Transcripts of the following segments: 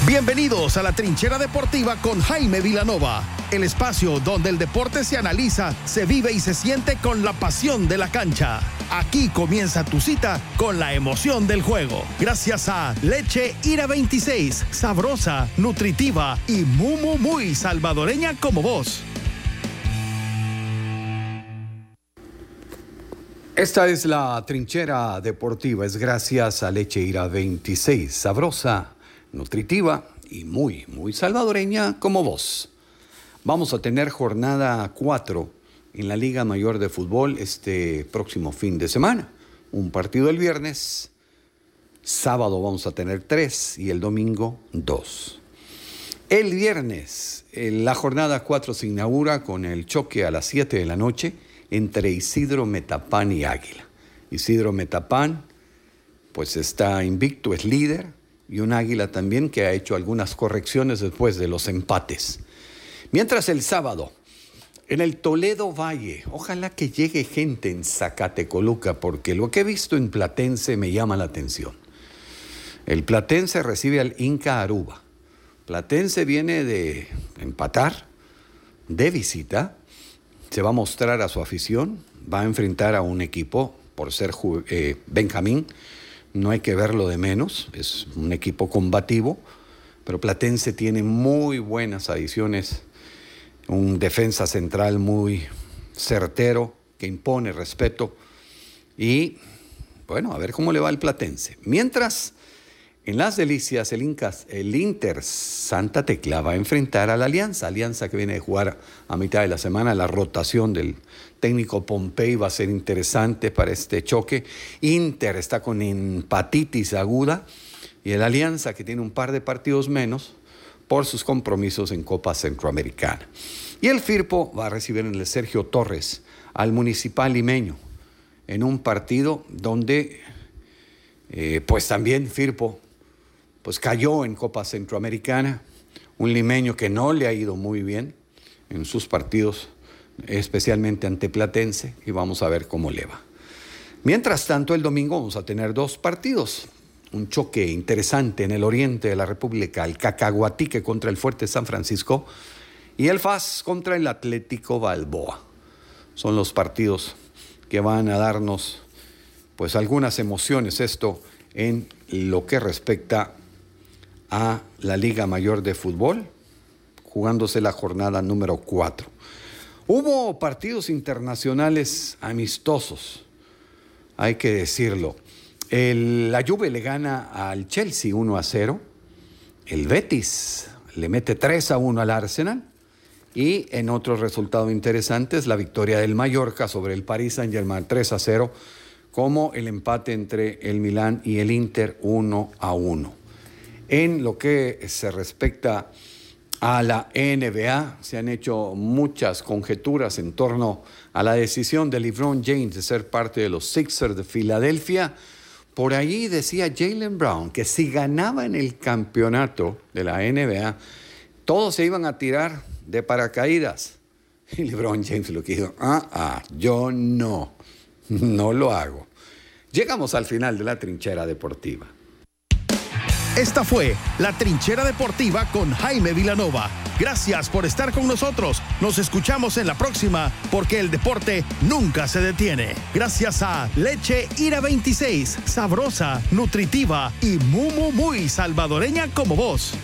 Bienvenidos a la Trinchera Deportiva con Jaime Vilanova, el espacio donde el deporte se analiza, se vive y se siente con la pasión de la cancha. Aquí comienza tu cita con la emoción del juego. Gracias a Leche Ira 26, sabrosa, nutritiva y muy salvadoreña como vos. Esta es la Trinchera Deportiva, es gracias a Leche Ira 26, sabrosa, nutritiva y muy salvadoreña como vos. Vamos a tener jornada 4 en la Liga Mayor de Fútbol este próximo fin de semana. Un partido el viernes, sábado vamos a tener 3 y el domingo 2. El viernes, la jornada 4 se inaugura con el choque a las 7 de la noche entre Isidro Metapán y Águila. Isidro Metapán pues está invicto, es líder, y un Águila también que ha hecho algunas correcciones después de los empates. Mientras el sábado, en el Toledo Valle, ojalá que llegue gente en Zacatecoluca, porque lo que he visto en Platense me llama la atención. El Platense recibe al Inca Aruba. Platense viene de empatar, de visita, se va a mostrar a su afición, va a enfrentar a un equipo, por ser Benjamín, no hay que verlo de menos, es un equipo combativo, pero Platense tiene muy buenas adiciones, un defensa central muy certero, que impone respeto, y bueno, a ver cómo le va al Platense. Mientras, en Las Delicias, el Inter Santa Tecla va a enfrentar a la Alianza que viene de jugar a mitad de la semana. La rotación del técnico Pompey va a ser interesante para este choque. Inter está con hepatitis aguda y el Alianza, que tiene un par de partidos menos por sus compromisos en Copa Centroamericana. Y el Firpo va a recibir en el Sergio Torres al Municipal Limeño en un partido donde pues también Firpo pues cayó en Copa Centroamericana, un limeño que no le ha ido muy bien en sus partidos, especialmente ante Platense, y vamos a ver cómo le va. Mientras tanto, el domingo vamos a tener 2 partidos, un choque interesante en el oriente de la República, el Cacahuatique contra el Fuerte San Francisco y el FAS contra el Atlético Balboa. Son los partidos que van a darnos pues algunas emociones, esto en lo que respecta a la Liga Mayor de Fútbol, jugándose la jornada número 4. Hubo partidos internacionales amistosos, hay que decirlo. La Juve le gana al Chelsea 1-0, el Betis le mete 3-1 al Arsenal, y en otros resultados interesantes, la victoria del Mallorca sobre el Paris Saint-Germain 3-0, como el empate entre el Milán y el Inter 1-1. En lo que se respecta a la NBA, se han hecho muchas conjeturas en torno a la decisión de LeBron James de ser parte de los Sixers de Filadelfia. Por ahí decía Jaylen Brown que si ganaba en el campeonato de la NBA, todos se iban a tirar de paracaídas. Y LeBron James lo que dijo, yo no lo hago. Llegamos al final de la Trinchera Deportiva. Esta fue la Trinchera Deportiva con Jaime Vilanova. Gracias por estar con nosotros. Nos escuchamos en la próxima, porque el deporte nunca se detiene. Gracias a Leche Ira 26, sabrosa, nutritiva y muy salvadoreña como vos.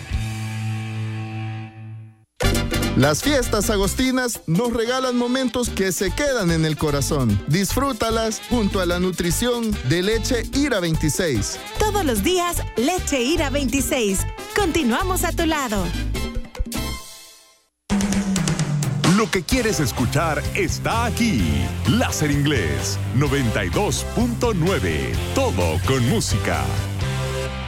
Las fiestas agostinas nos regalan momentos que se quedan en el corazón. Disfrútalas junto a la nutrición de Leche Ira 26. Todos los días, Leche Ira 26. Continuamos a tu lado. Lo que quieres escuchar está aquí. Láser Inglés 92.9. Todo con música.